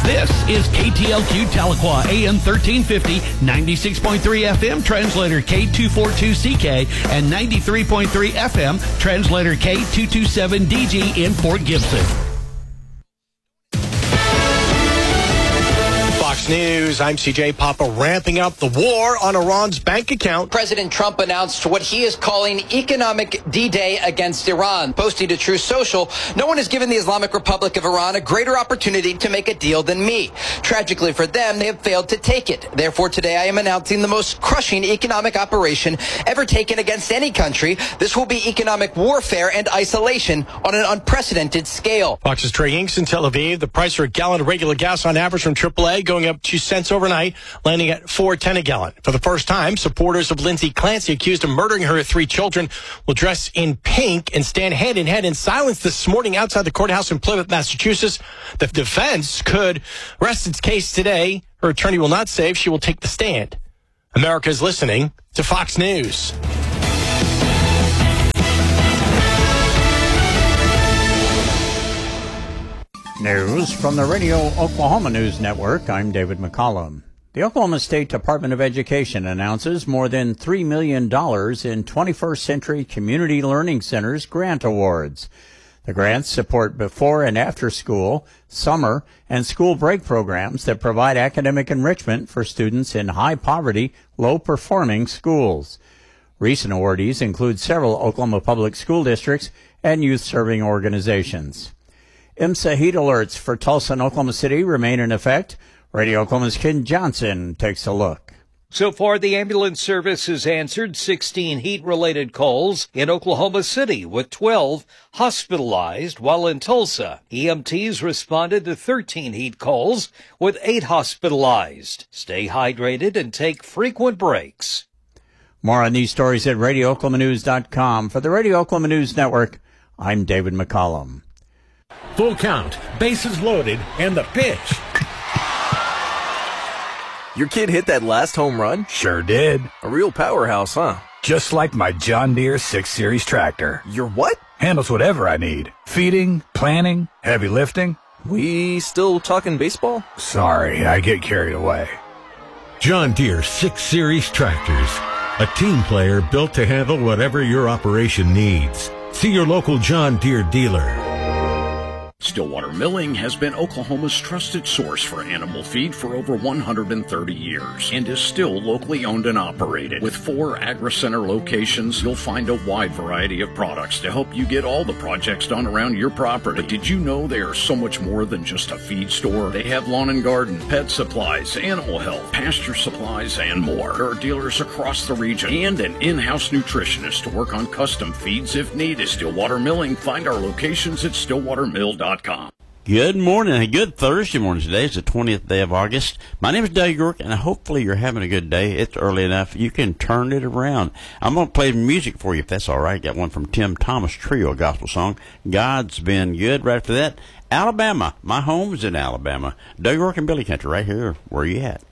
This is KTLQ Tahlequah, AM 1350, 96.3 FM, translator K242CK, and 93.3 FM, translator K227DG in Fort Gibson. Fox News, I'm CJ Papa, ramping up the war on Iran's bank account. President Trump announced what he is calling economic D-Day against Iran. Posting to Truth Social, no one has given the Islamic Republic of Iran a greater opportunity to make a deal than me. Tragically for them, they have failed to take it. Therefore, today I am announcing the most crushing economic operation ever taken against any country. This will be economic warfare and isolation on an unprecedented scale. Fox's Trey Inks in Tel Aviv. The price for a gallon of regular gas on average from AAA going up 2 cents overnight, landing at $4.10 a gallon. For the first time, supporters of Lindsay Clancy, accused of murdering her 3 children, will dress in pink and stand hand in hand in silence this morning outside the courthouse in Plymouth, Massachusetts. The defense could rest its case today. Her attorney will not say if she will take the stand. America is listening to Fox News. News from the Radio Oklahoma News Network. I'm David McCollum. The Oklahoma State Department of Education announces more than $3 million in 21st Century Community Learning Centers grant awards. The grants support before and after school, summer, and school break programs that provide academic enrichment for students in high poverty, low performing schools. Recent awardees include several Oklahoma public school districts and youth serving organizations. IMSA heat alerts for Tulsa and Oklahoma City remain in effect. Radio Oklahoma's Ken Johnson takes a look. So far, the ambulance service has answered 16 heat-related calls in Oklahoma City, with 12 hospitalized, while in Tulsa, EMTs responded to 13 heat calls, with 8 hospitalized. Stay hydrated and take frequent breaks. More on these stories at RadioOklahomaNews.com. For the Radio Oklahoma News Network, I'm David McCollum. Full count, bases loaded, and the pitch. Your kid hit that last home run? Sure did. A real powerhouse, huh? Just like my John Deere 6 Series tractor. Your what? Handles whatever I need. Feeding, planting, heavy lifting. We still talking baseball? Sorry, I get carried away. John Deere 6 Series tractors. A team player built to handle whatever your operation needs. See your local John Deere dealer. Stillwater Milling has been Oklahoma's trusted source for animal feed for over 130 years and is still locally owned and operated. With 4 AgriCenter locations, you'll find a wide variety of products to help you get all the projects done around your property. But did you know they are so much more than just a feed store? They have lawn and garden, pet supplies, animal health, pasture supplies, and more. There are dealers across the region and an in-house nutritionist to work on custom feeds if needed. Stillwater Milling. Find our locations at stillwatermill.com. Good morning. A good Thursday morning today. It's the 20th day of August. My name is Doug York, and hopefully you're having a good day. It's early enough. You can turn it around. I'm going to play music for you, if that's all right. Got one from Tim Thomas Trio, a gospel song. God's Been Good. Right after that, Alabama. My home is in Alabama. Doug York and Billy Country right here. Where you at?